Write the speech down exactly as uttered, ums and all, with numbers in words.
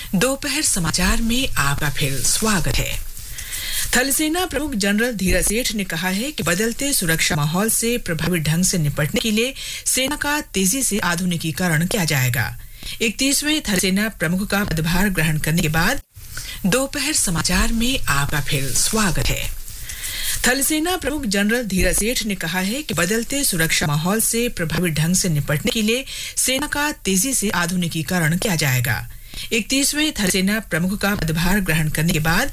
दोपहर समाचार में आपका फिर स्वागत है। थल सेना प्रमुख जनरल धीरज सेठ ने कहा है कि बदलते सुरक्षा माहौल से प्रभावी ढंग से निपटने के लिए सेना का तेजी से आधुनिकीकरण किया जाएगा। इकतीसवें थल सेना प्रमुख का पदभार ग्रहण करने के बाद दोपहर समाचार में आपका फिर स्वागत है। थल सेना प्रमुख जनरल धीरज सेठ ने कहा है कि बदलते सुरक्षा माहौल से प्रभावी ढंग से निपटने के लिए सेना का तेजी से आधुनिकीकरण किया जाएगा। इकतीसवें थल सेना प्रमुख का पदभार ग्रहण करने के बाद